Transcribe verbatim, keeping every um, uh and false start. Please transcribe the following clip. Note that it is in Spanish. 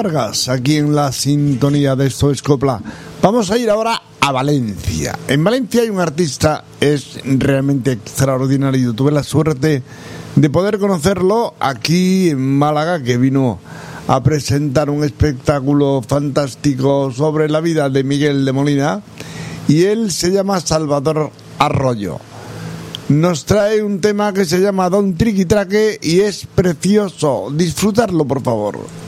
Vargas, aquí en la sintonía de Esto es Copla. Vamos a ir ahora a Valencia. En Valencia hay un artista, es realmente extraordinario. Tuve la suerte de poder conocerlo aquí en Málaga, que vino a presentar un espectáculo fantástico sobre la vida de Miguel de Molina, y él se llama Salvador Arroyo. Nos trae un tema que se llama Don Triqui Traque y es precioso. Disfrutarlo, por favor.